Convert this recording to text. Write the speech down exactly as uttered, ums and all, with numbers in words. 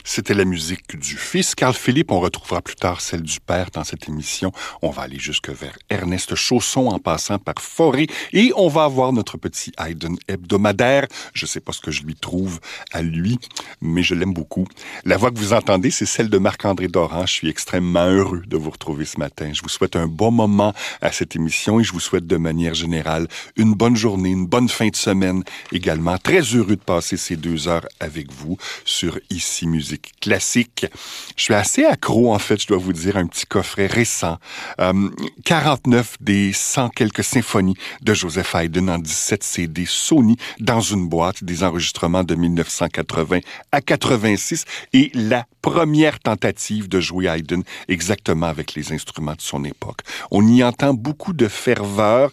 C'était la musique du fils, Carl Philippe. On retrouvera plus tard celle du père dans cette émission. On va aller jusque vers Ernest Chausson en passant par Fauré. Et on va avoir notre petit Haydn hebdomadaire. Je sais pas ce que je lui trouve à lui, mais je l'aime beaucoup. La voix que vous entendez, c'est celle de Marc-André Doran. Je suis extrêmement heureux de vous retrouver ce matin. Je vous souhaite un bon moment à cette émission et je vous souhaite de manière générale une bonne journée, une bonne fin de semaine également. Très heureux de passer ces deux heures avec vous sur Ici Musique classique. Je suis assez accro, en fait, je dois vous dire, un petit coffret récent. Euh, quarante-neuf des cent quelques symphonies de Joseph Haydn en dix-sept C D Sony dans une boîte, des enregistrements de mille neuf cent quatre-vingts à quatre-vingt-six et la première tentative de jouer Haydn exactement avec les instruments de son époque. On y entend beaucoup de ferveur